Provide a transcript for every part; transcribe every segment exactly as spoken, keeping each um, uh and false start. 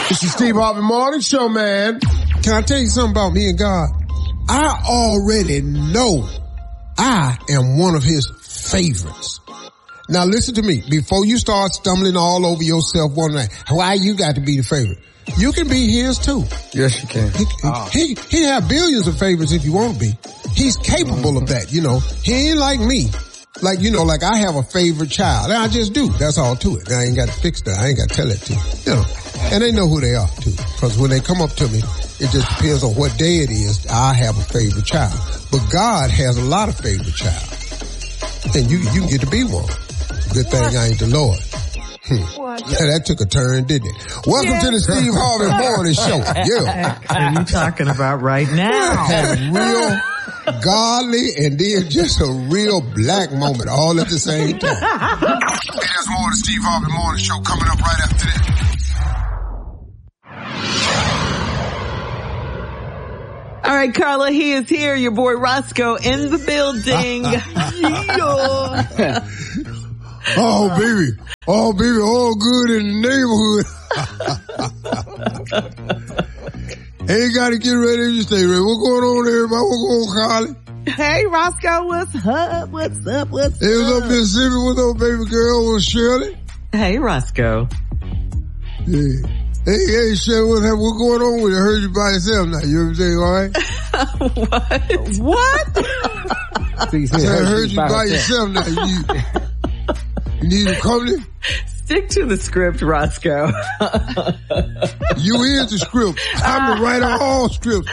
It's the Steve Harvey Morning Show, man. Can I tell you something about me and God? I already know I am one of his favorites. Now listen to me. Before you start stumbling all over yourself wondering why you got to be the favorite, you can be his too. Yes, you can. He, oh. he, he have billions of favorites if you want to be. He's capable of that, you know. He ain't like me. Like, you know, like I have a favorite child. I just do. That's all to it. I ain't got to fix that. I ain't got to tell it to you. You know. And they know who they are too. Because when they come up to me, it just depends on what day it is. I have a favorite child. But God has a lot of favorite child. And you, you get to be one. Good thing I ain't the Lord. Hmm. Yeah, that took a turn, didn't it? Welcome yeah. to the Steve Harvey Morning Show. Yeah. What are you talking about right now? Real godly and then just a real black moment all at the same time. Hey, there's more of the Steve Harvey Morning Show coming up right after this. All right, Carla, he is here. Your boy Roscoe in the building. Yeah. Oh, baby. Oh, baby. All good in the neighborhood. Ain't got to get ready to stay ready. What's going on, everybody? What's going on, Carly? Hey, Roscoe. What's up? What's up? What's hey, what's up? up, Mississippi? What's up, baby girl? What's Shirley? Hey, Roscoe. Yeah. Hey, hey, Shirley, what, what's going on with you? I heard you by yourself now. You everything all right? What? What? I heard, heard you by, by yourself now. You, you need a company? Stick to the script, Roscoe. You is the script. I'm the writer of all scripts.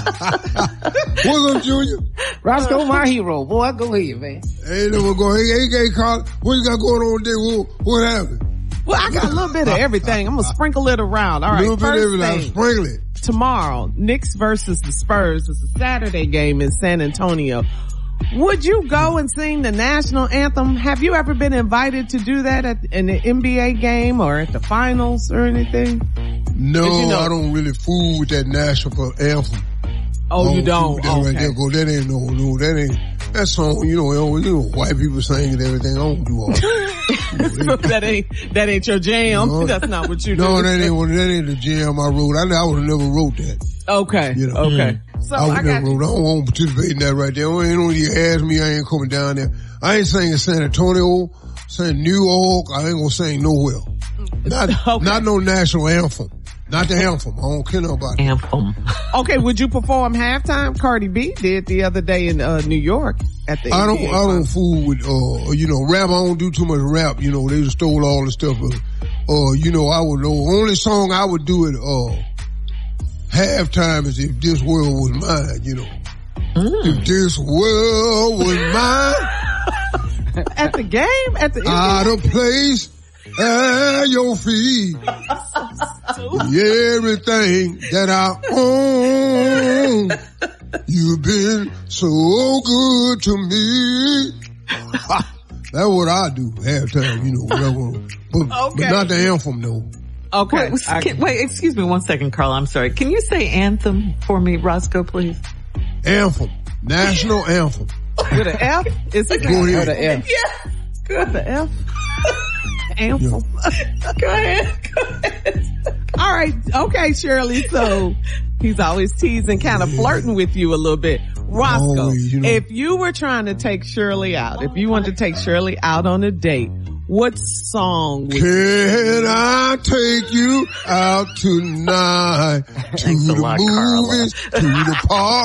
What's up, Junior? Roscoe, my hero. Boy, go ahead, man. Hey, there we go. Hey, hey, hey, Carl. What you got going on today? What, what happened? Well, I got a little bit of everything. I'm going to sprinkle it around. All right. A little bit of everything. Sprinkle it. Tomorrow, Knicks versus the Spurs. It's a Saturday game in San Antonio. Would you go and sing the national anthem? Have you ever been invited to do that at in the N B A game or at the finals or anything? No, you know? I don't really fool with that national anthem. Oh, don't you don't? That, okay. right there, go, that ain't no, no, that ain't, that song, you know, you know, white people sing and everything. I don't do all that. You know, so that ain't, that ain't your jam. No, that's not what you do. No, that ain't, that ain't the jam I wrote. I, I would have never wrote that. Okay. You know? Okay. Mm. So I would I never got wrote. I don't want to participate in that right there. Ain't no you ask me, I ain't coming down there. I ain't singing San Antonio, singing New York. I ain't gonna sing nowhere. Not, okay. Not no national anthem. Not the anthem. I don't care nobody. Anthem. Okay, would you perform halftime? Cardi B did the other day in uh, New York at the I don't, N B A I don't fool with, uh, you know, rap. I don't do too much rap. You know, they just stole all the stuff. Uh, you know, I would know. Only song I would do it, uh, halftime is If This World Was Mine, you know. Mm. If this world was mine. At the game? At the out of place at your feet. Everything that I own, you've been so good to me. That's what I do halftime, you know, whatever. But, okay. but not the anthem, though. Okay. Wait, I, wait, excuse me one second, Carl. I'm sorry. Can you say anthem for me, Roscoe, please? Anthem. National anthem. With an F? Is it Go ahead. With an F? Yeah. Good. With an F? Anthem. Yeah. Go ahead. Go ahead. All right. Okay, Shirley. So he's always teasing, kind of yeah. flirting with you a little bit. Roscoe, always, you know. If you were trying to take Shirley out, if you wanted to take Shirley out on a date, what song would Can you... I take you out tonight to the lot, movies, Carla. to the park?